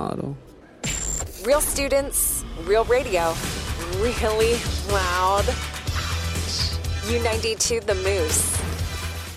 model. Real students, real radio, really loud. U92 The Moose.